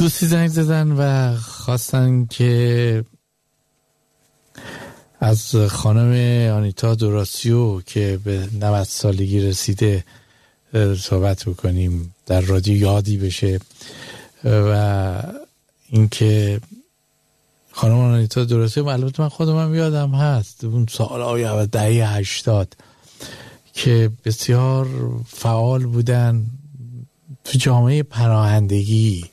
دوستی زنگ زدن و خواستن که از خانم آنیتا دوراسیو که به 90 سالگی رسیده صحبت بکنیم، در رادیو یادی بشه. و اینکه خانم آنیتا دوراسیو، البته من خودم یادم هست اون سالهای دهه 80 که بسیار فعال بودن تو جامعه پناهندگی،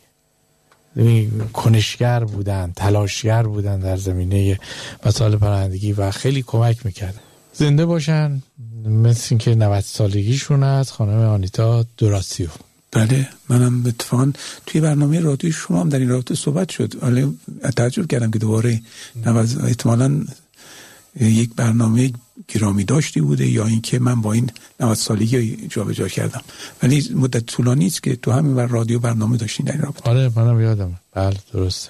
کنشگر بودن، تلاشگر بودن در زمینه مسائل پناهندگی و خیلی کمک میکردن. زنده باشن، مثل این که 90 سالگیشون است، خانم آنیتا دوراسیو. بله، منم اتفاقا توی برنامه رادیوی شما هم در این رابطه صحبت شد. ولی تعجب کردم که دوباره احتمالاً یک برنامه گرامی داشتی بوده یا اینکه من با این 90 سالگی جابجا کردم. ولی مدت طولانی است که تو همین رادیو برنامه داشتین در این رابطه. آره منم یادم. بله درسته.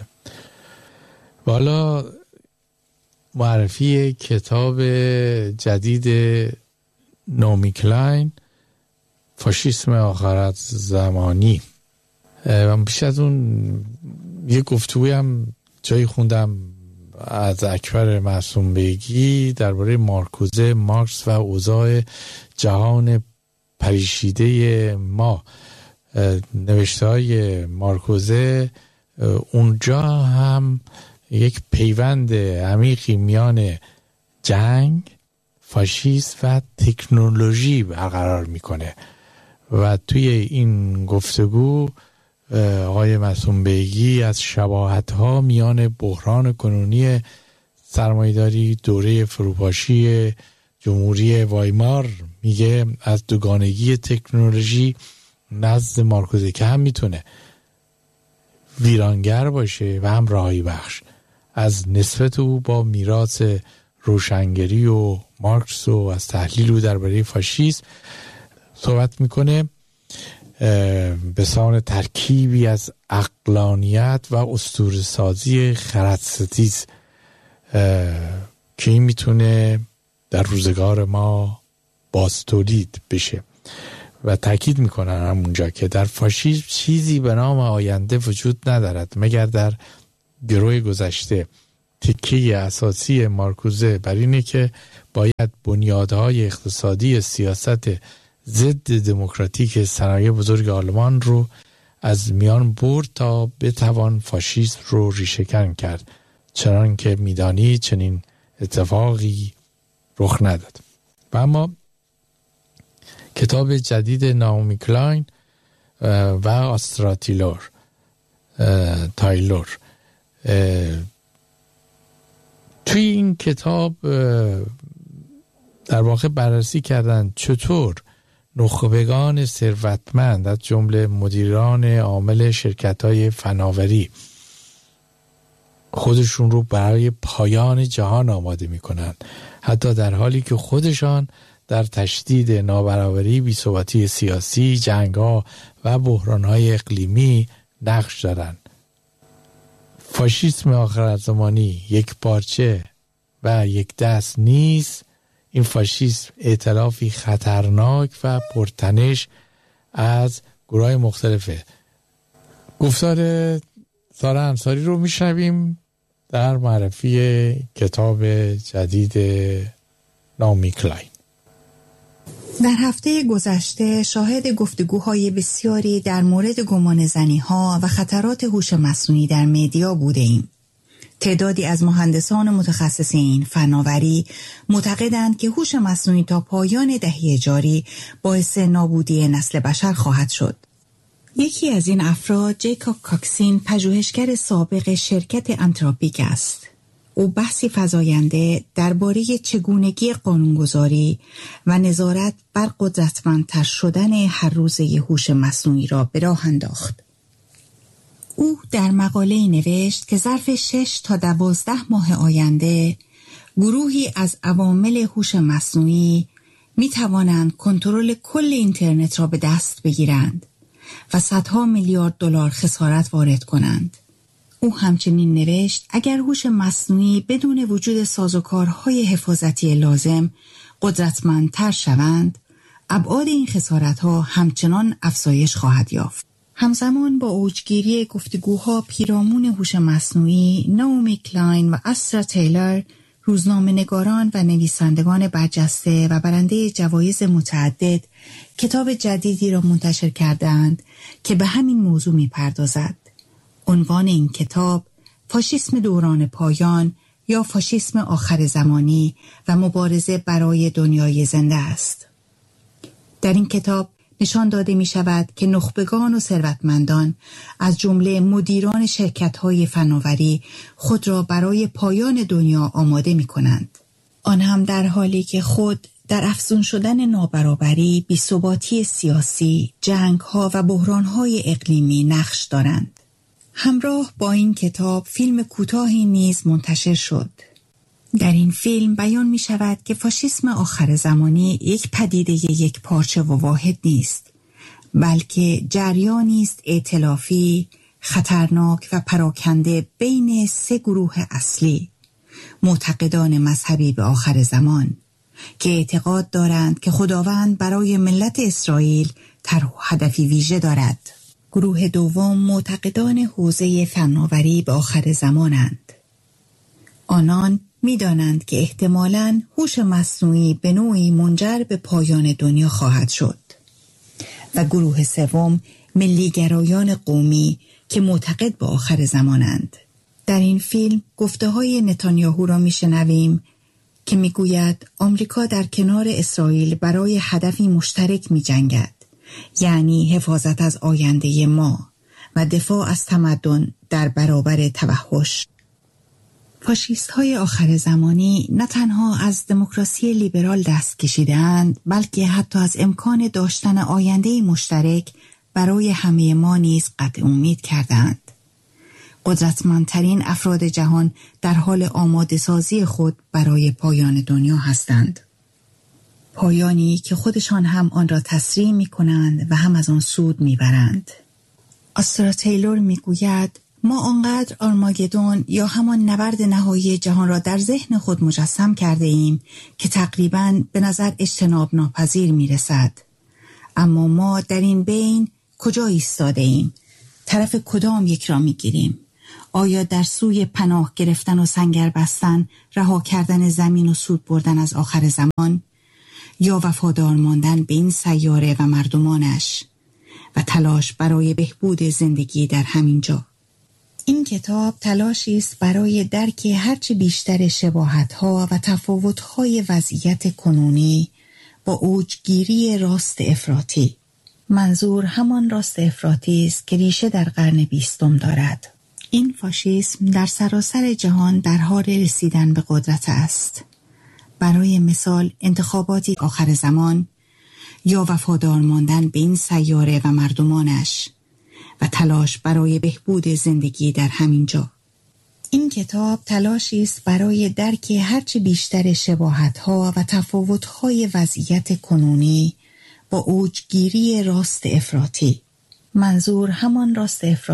والا معرفی کتاب جدید نامی کلاین، فاشیسم آخرت زمانی. من پیش از اون یه گفتگوی هم جایی خوندم از اکبر معصوم بیگی درباره مارکوزه، مارکس و اوضاع جهان پریشیده ما. نوشته های مارکوزه اونجا هم یک پیوند عمیقی میان جنگ، فاشیسم و تکنولوژی برقرار میکنه و توی این گفتگو آقای معصوم بیگی از شباهت‌ها میان بحران کنونی سرمایه‌داری، دوره فروپاشی جمهوری وایمار، میگه از دوگانگی تکنولوژی نزد مارکوزه که هم میتونه ویرانگر باشه و هم راهی بخش، از نسبت او با میراث روشنگری و مارکس و از تحلیل او درباره فاشیسم صحبت میکنه به سان ترکیبی از عقلانیت و اسطوره‌سازی خردستیز که این میتونه در روزگار ما بازتولید بشه. و تاکید میکنن همونجا که در فاشیسم چیزی به نام آینده وجود ندارد مگر در گروه گذشته. تکیه اساسی مارکوزه بر اینه که باید بنیادهای اقتصادی سیاست ضد دموکراتیک صنایع بزرگ آلمان رو از میان برد تا بتوان فاشیسم رو ریشه‌کن کرد، چنان که میدانی چنین اتفاقی رخ نداد. و اما کتاب جدید ناومی کلاین و آسترا تایلور توی این کتاب در واقع بررسی کردن چطور نخبگان ثروتمند از جمله مدیران عامل شرکت‌های فناوری خودشون رو برای پایان جهان آماده می‌کنن، حتی در حالی که خودشان در تشدید نابرابری، بی‌ثباتی سیاسی، جنگ‌ها و بحران‌های اقلیمی نقش دارن. فاشیسم آخرت‌زمانی یک پارچه و یک دست نیست. این فاشیسم ائتلافی خطرناک و پرتنش از گروه‌های مختلفه. گفتار سارا انصاری رو میشنویم در معرفی کتاب جدید نامی کلاین. در هفته گذشته شاهد گفتگوهای بسیاری در مورد گمانه‌زنی‌ها و خطرات هوش مصنوعی در مدیا بودیم. تعدادی از مهندسان متخصصین فناوری معتقدند که هوش مصنوعی تا پایان دهه جاری باعث نابودی نسل بشر خواهد شد. یکی از این افراد جیکوب کاکسین، پژوهشگر سابق شرکت انتروپیک است. او بحثی فزاینده درباره چگونگی قانونگذاری و نظارت بر قدرتمندتر شدن هر روزه هوش مصنوعی را به راه انداخت. او در مقاله‌ای نوشت که ظرف 6 تا 12 ماه آینده گروهی از عوامل هوش مصنوعی می توانند کنترل کل اینترنت را به دست بگیرند و صدها میلیارد دلار خسارت وارد کنند. او همچنین نوشت اگر هوش مصنوعی بدون وجود سازوکارهای حفاظتی لازم قدرتمندتر شوند، ابعاد این خسارت‌ها همچنان افزایش خواهد یافت. همزمان با اوجگیری گفتگوها پیرامون هوش مصنوعی، نائومی کلاین و استرا تیلر، روزنامه‌نگاران و نویسندگان برجسته و برنده جوایز متعدد، کتاب جدیدی را منتشر کردند که به همین موضوع می‌پردازد. عنوان این کتاب فاشیسم دوران پایان یا فاشیسم آخر زمانی و مبارزه برای دنیای زنده است. در این کتاب نشان داده می شود که نخبگان و ثروتمندان از جمله مدیران شرکت‌های فناوری خود را برای پایان دنیا آماده می کنند. آن هم در حالی که خود در افزون شدن نابرابری، بی‌ثباتی سیاسی، جنگ‌ها و بحران‌های اقلیمی نقش دارند. همراه با این کتاب فیلم کوتاهی نیز منتشر شد. در این فیلم بیان می شود که فاشیسم آخر زمانی یک پدیده یک پارچه و واحد نیست، بلکه جریانی است ائتلافی، خطرناک و پراکنده بین سه گروه اصلی، معتقدان مذهبی به آخر زمان که اعتقاد دارند که خداوند برای ملت اسرائیل طرح و هدفی ویژه دارد. گروه دوم معتقدان حوزه فناوری به آخر زمانند. آنان می‌دانند که احتمالاً هوش مصنوعی به نوعی منجر به پایان دنیا خواهد شد. و گروه سوم ملیگرایان قومی که معتقد به آخر زمانند. در این فیلم گفته‌های نتانیاهو را می‌شنویم که می‌گوید آمریکا در کنار اسرائیل برای هدفی مشترک می‌جنگد، یعنی حفاظت از آینده ما و دفاع از تمدن در برابر توحش. فاشیست‌های آخر زمانی نه تنها از دموکراسی لیبرال دست کشیدند، بلکه حتی از امکان داشتن آینده مشترک برای همه ما نیز قطع امید کردند. قدرتمندترین افراد جهان در حال آماده سازی خود برای پایان دنیا هستند. پایانی که خودشان هم آن را تسریع می کنند و هم از آن سود می برند. استرا تیلر می گوید ما آنقدر آرماگدون یا همان نبرد نهایی جهان را در ذهن خود مجسم کرده ایم که تقریباً به نظر اجتناب ناپذیر می رسد. اما ما در این بین کجا ایستاده ایم؟ طرف کدام یک را می گیریم؟ آیا در سوی پناه گرفتن و سنگر بستن، رها کردن زمین و سود بردن از آخر زمان، یا وفادار ماندن به این سیاره و مردمانش و تلاش برای بهبود زندگی در همین جا؟ این کتاب تلاشی است برای درک هرچه بیشتر شباهت‌ها و تفاوت‌های وضعیت کنونی با اوجگیری راست افراطی. منظور همان راست افراطی است که ریشه در قرن 20 دارد. این فاشیسم در سراسر جهان در حال رسیدن به قدرت است. برای مثال انتخاباتی آخر زمان یا وفادار ماندن به این سیاره و مردمانش و تلاش برای بهبود زندگی در همین جا. این کتاب تلاشی است برای درک هرچه بیشتر شباهت‌ها و تفاوت‌های وضعیت کنونی با اوجگیری راست افراطی. منظور همان راست افراطی